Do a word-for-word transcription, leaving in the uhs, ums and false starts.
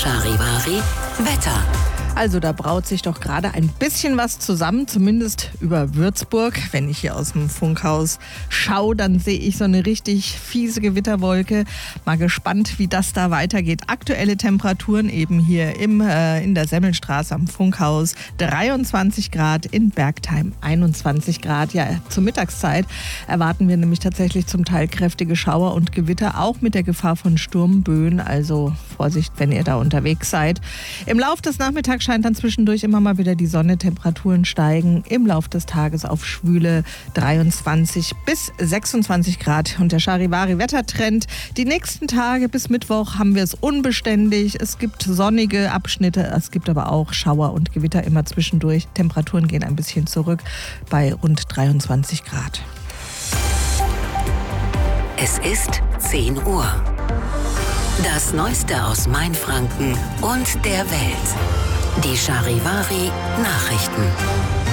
Charivari Wetter. Also da braut sich doch gerade ein bisschen was zusammen, zumindest über Würzburg. Wenn ich hier aus dem Funkhaus schaue, dann sehe ich so eine richtig fiese Gewitterwolke. Mal gespannt, wie das da weitergeht. Aktuelle Temperaturen eben hier im, äh, in der Semmelstraße am Funkhaus. dreiundzwanzig Grad, in Bergtheim einundzwanzig Grad. Ja, zur Mittagszeit erwarten wir nämlich tatsächlich zum Teil kräftige Schauer und Gewitter, auch mit der Gefahr von Sturmböen. Also Vorsicht, wenn ihr da unterwegs seid. Im Laufe des Nachmittags scheint dann zwischendurch immer mal wieder die Sonne. Temperaturen steigen im Laufe des Tages auf schwüle dreiundzwanzig bis sechsundzwanzig Grad. Und der Charivari-Wettertrend: die nächsten Tage bis Mittwoch haben wir es unbeständig. Es gibt sonnige Abschnitte, es gibt aber auch Schauer und Gewitter immer zwischendurch. Temperaturen gehen ein bisschen zurück bei rund dreiundzwanzig Grad. Es ist zehn Uhr. Das Neueste aus Mainfranken und der Welt. Die Charivari Nachrichten.